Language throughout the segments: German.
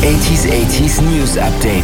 80s News Update.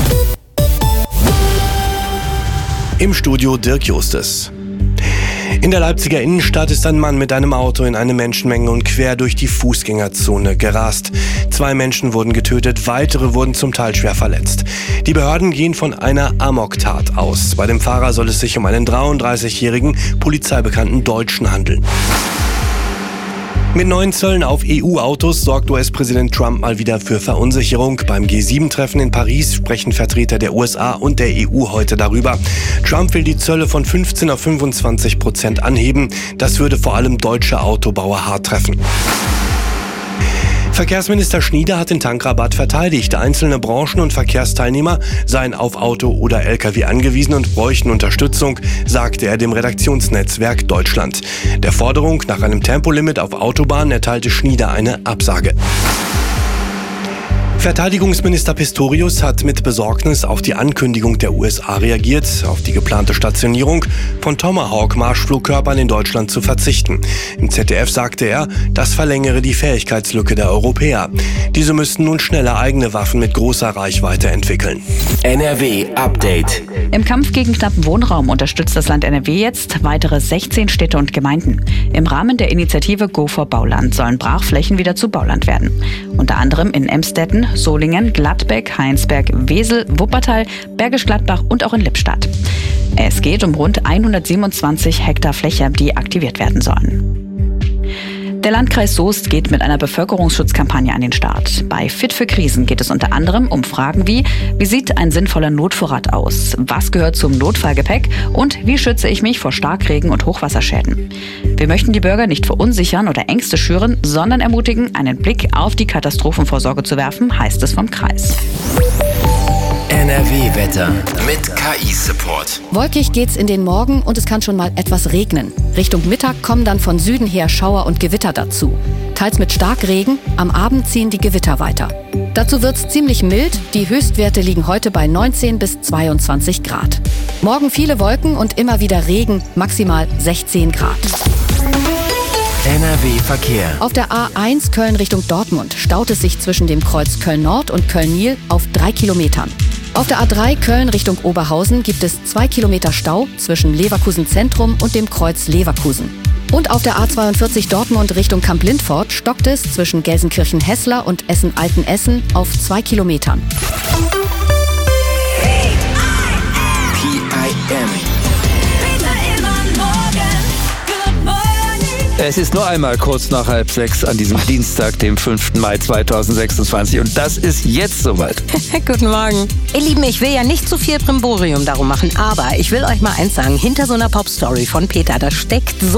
Im Studio Dirk Justus. In der Leipziger Innenstadt ist ein Mann mit einem Auto in eine Menschenmenge und quer durch die Fußgängerzone gerast. 2 Menschen wurden getötet, weitere wurden zum Teil schwer verletzt. Die Behörden gehen von einer Amoktat aus. Bei dem Fahrer soll es sich um einen 33-jährigen, polizeibekannten Deutschen handeln. Mit neuen Zöllen auf EU-Autos sorgt US-Präsident Trump mal wieder für Verunsicherung. Beim G7-Treffen in Paris sprechen Vertreter der USA und der EU heute darüber. Trump will die Zölle von 15 auf 25% anheben. Das würde vor allem deutsche Autobauer hart treffen. Verkehrsminister Schnieder hat den Tankrabatt verteidigt. Einzelne Branchen und Verkehrsteilnehmer seien auf Auto oder Lkw angewiesen und bräuchten Unterstützung, sagte er dem Redaktionsnetzwerk Deutschland. Der Forderung nach einem Tempolimit auf Autobahnen erteilte Schnieder eine Absage. Verteidigungsminister Pistorius hat mit Besorgnis auf die Ankündigung der USA reagiert, auf die geplante Stationierung von Tomahawk-Marschflugkörpern in Deutschland zu verzichten. Im ZDF sagte er, das verlängere die Fähigkeitslücke der Europäer. Diese müssten nun schneller eigene Waffen mit großer Reichweite entwickeln. NRW Update. Im Kampf gegen knappen Wohnraum unterstützt das Land NRW jetzt weitere 16 Städte und Gemeinden. Im Rahmen der Initiative Go for Bauland sollen Brachflächen wieder zu Bauland werden. Unter anderem in Emstetten, Solingen, Gladbeck, Heinsberg, Wesel, Wuppertal, Bergisch Gladbach und auch in Lippstadt. Es geht um rund 127 Hektar Fläche, die aktiviert werden sollen. Der Landkreis Soest geht mit einer Bevölkerungsschutzkampagne an den Start. Bei Fit für Krisen geht es unter anderem um Fragen wie sieht ein sinnvoller Notvorrat aus? Was gehört zum Notfallgepäck? Und wie schütze ich mich vor Starkregen und Hochwasserschäden? Wir möchten die Bürger nicht verunsichern oder Ängste schüren, sondern ermutigen, einen Blick auf die Katastrophenvorsorge zu werfen, heißt es vom Kreis. NRW-Wetter mit KI-Support. Wolkig geht's in den Morgen und es kann schon mal etwas regnen. Richtung Mittag kommen dann von Süden her Schauer und Gewitter dazu. Teils mit Starkregen, am Abend ziehen die Gewitter weiter. Dazu wird's ziemlich mild, die Höchstwerte liegen heute bei 19 bis 22 Grad. Morgen viele Wolken und immer wieder Regen, maximal 16 Grad. NRW-Verkehr. Auf der A1 Köln Richtung Dortmund staut es sich zwischen dem Kreuz Köln-Nord und Köln-Nil auf 3 Kilometern. Auf der A3 Köln Richtung Oberhausen gibt es 2 Kilometer Stau zwischen Leverkusen Zentrum und dem Kreuz Leverkusen. Und auf der A42 Dortmund Richtung Kamp-Lindfort stockt es zwischen Gelsenkirchen-Hessler und Essen-Altenessen auf 2 Kilometern. PIM. Es ist nur einmal kurz nach 5:30 an diesem Dienstag, dem 5. Mai 2026. Und das ist jetzt soweit. Guten Morgen. Ihr Lieben, ich will ja nicht zu viel Brimborium darum machen, aber ich will euch mal eins sagen. Hinter so einer Pop-Story von Peter, da steckt so